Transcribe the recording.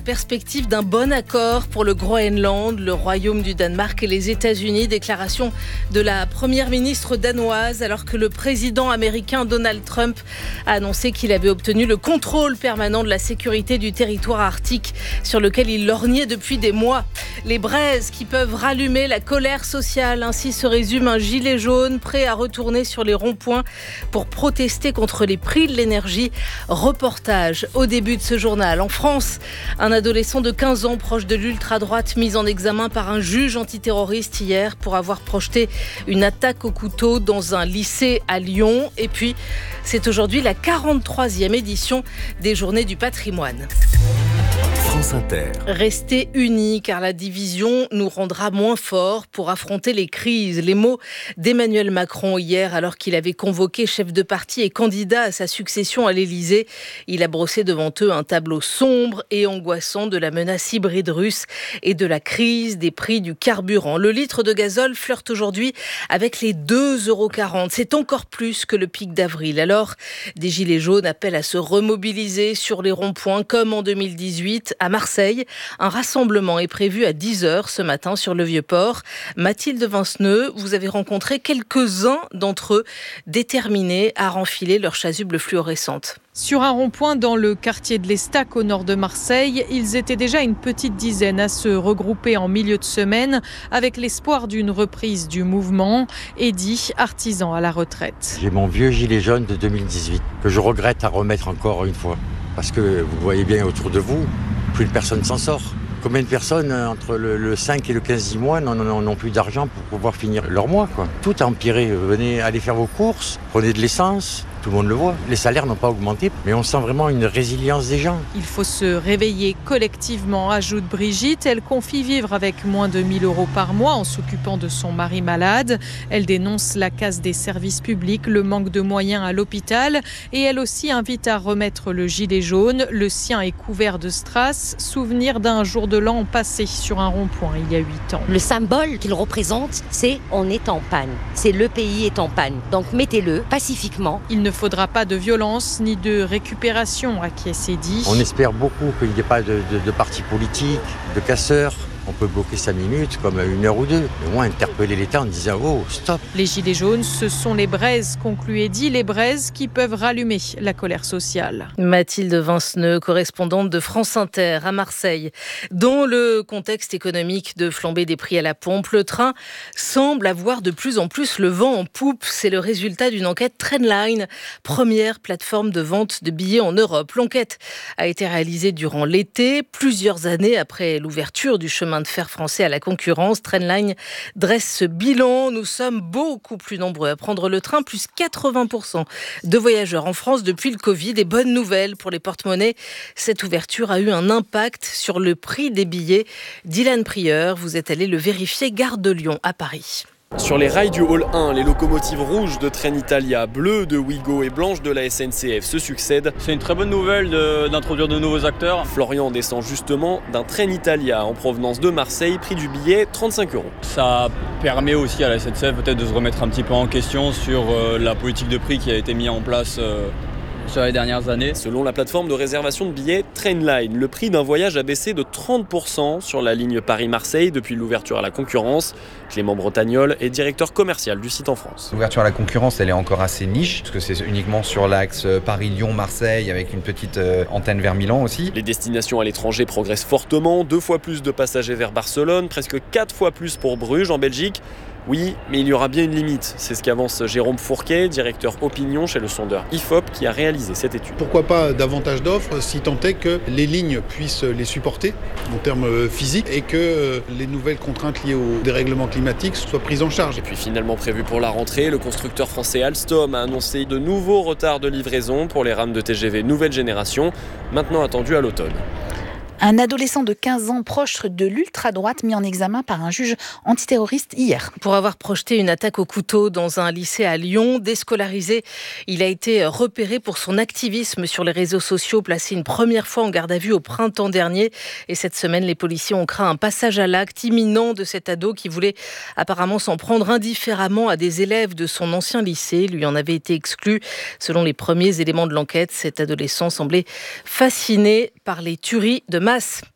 perspective d'un bon accord pour le Groenland, le Royaume du Danemark et les États-Unis. Déclaration de la première ministre danoise alors que le président américain Donald Trump a annoncé qu'il avait obtenu le contrôle permanent de la sécurité du territoire arctique sur lequel il lorgnait depuis des mois. Les braises qui peuvent rallumer la colère sociale, ainsi se résume un gilet jaune prêt à retourner sur les ronds-points pour protester contre les prix de l'énergie. Reportage au début de ce journal. En France, un adolescent de 15 ans proche de l'ultra-droite mis en examen par un juge antiterroriste hier pour avoir projeté une attaque au couteau dans un lycée à Lyon. Et puis, c'est aujourd'hui la 43e édition des Journées du patrimoine. France Inter. Restez unis car la division nous rendra moins forts pour affronter les crises. Les mots d'Emmanuel Macron hier alors qu'il avait convoqué chefs de parti et candidats à sa succession à l'Élysée. Il a brossé devant eux un tableau sombre et angoissant de la menace hybride russe et de la crise des prix du carburant. Le litre de gazole flirte aujourd'hui avec les 2,40 €. C'est encore plus que le pic d'avril. Alors, des gilets jaunes appellent à se remobiliser sur les ronds-points comme en 2018. À Marseille, un rassemblement est prévu à 10h ce matin sur le Vieux-Port. Mathilde Vinceneux, vous avez rencontré quelques-uns d'entre eux déterminés à renfiler leur chasuble fluorescente. Sur un rond-point dans le quartier de l'Estaque au nord de Marseille, ils étaient déjà une petite dizaine à se regrouper en milieu de semaine avec l'espoir d'une reprise du mouvement. Eddy, artisan à la retraite. J'ai mon vieux gilet jaune de 2018 que je regrette à remettre encore une fois. Parce que vous voyez bien autour de vous, plus de personne s'en sort. Combien de personnes entre le 5 et le 15 mois n'ont plus d'argent pour pouvoir finir leur mois, quoi. Tout a empiré. Venez aller faire vos courses, prenez de l'essence. Tout le monde le voit. Les salaires n'ont pas augmenté, mais on sent vraiment une résilience des gens. Il faut se réveiller collectivement, ajoute Brigitte. Elle confie vivre avec moins de 1 000 € par mois en s'occupant de son mari malade. Elle dénonce la casse des services publics, le manque de moyens à l'hôpital. Et elle aussi invite à remettre le gilet jaune. Le sien est couvert de strass, souvenir d'un jour de l'an passé sur un rond-point il y a 8 ans. Le symbole qu'il représente, c'est on est en panne. C'est le pays est en panne. Donc mettez-le pacifiquement. Il ne faudra pas de violence ni de récupération, acquiesce Eddy. On espère beaucoup qu'il n'y ait pas de partis politiques, de casseurs. On peut bloquer 5 minutes, comme 1 heure ou 2. Mais au moins interpeller l'État en disant « Oh, stop !» Les gilets jaunes, ce sont les braises, conclut Eddy, les braises qui peuvent rallumer la colère sociale. Mathilde Vinceneux, correspondante de France Inter à Marseille. Dans le contexte économique de flambée des prix à la pompe, le train semble avoir de plus en plus le vent en poupe. C'est le résultat d'une enquête Trendline, première plateforme de vente de billets en Europe. L'enquête a été réalisée durant l'été, plusieurs années après l'ouverture du chemin de fer français à la concurrence. Trendline dresse ce bilan. Nous sommes beaucoup plus nombreux à prendre le train, plus 80% de voyageurs en France depuis le Covid. Et bonne nouvelle pour les porte-monnaies, cette ouverture a eu un impact sur le prix des billets. Dylan Prieur, vous êtes allé le vérifier, gare de Lyon à Paris. Sur les rails du Hall 1, les locomotives rouges de Trenitalia, bleues de Ouigo et blanches de la SNCF se succèdent. C'est une très bonne nouvelle d'introduire de nouveaux acteurs. Florian descend justement d'un Trenitalia en provenance de Marseille, prix du billet 35 €. Ça permet aussi à la SNCF peut-être de se remettre un petit peu en question sur la politique de prix qui a été mise en place sur les dernières années. Selon la plateforme de réservation de billets Trainline, le prix d'un voyage a baissé de 30% sur la ligne Paris-Marseille depuis l'ouverture à la concurrence. Clément Bretagnol est directeur commercial du site en France. L'ouverture à la concurrence, elle est encore assez niche, parce que c'est uniquement sur l'axe Paris-Lyon-Marseille, avec une petite antenne vers Milan aussi. Les destinations à l'étranger progressent fortement, 2 fois plus de passagers vers Barcelone, presque 4 fois plus pour Bruges en Belgique. Oui, mais il y aura bien une limite. C'est ce qu'avance Jérôme Fourquet, directeur opinion chez le sondeur IFOP, qui a réalisé cette étude. Pourquoi pas davantage d'offres si tant est que les lignes puissent les supporter en termes physiques et que les nouvelles contraintes liées au dérèglement climatique soient prises en charge. Et puis finalement prévu pour la rentrée, le constructeur français Alstom a annoncé de nouveaux retards de livraison pour les rames de TGV nouvelle génération, maintenant attendues à l'automne. Un adolescent de 15 ans proche de l'ultra-droite mis en examen par un juge antiterroriste hier. Pour avoir projeté une attaque au couteau dans un lycée à Lyon, déscolarisé, il a été repéré pour son activisme sur les réseaux sociaux, placé une première fois en garde à vue au printemps dernier. Et cette semaine, les policiers ont craint un passage à l'acte imminent de cet ado qui voulait apparemment s'en prendre indifféremment à des élèves de son ancien lycée. Lui en avait été exclu. Selon les premiers éléments de l'enquête, cet adolescent semblait fasciné par les tueries de masse.